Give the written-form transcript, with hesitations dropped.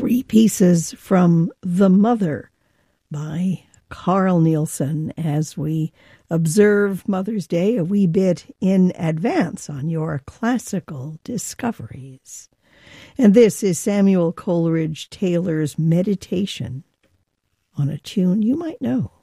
Three pieces from The Mother by Carl Nielsen, as we observe Mother's Day a wee bit in advance on your classical discoveries. And this is Samuel Coleridge Taylor's meditation on a tune you might know.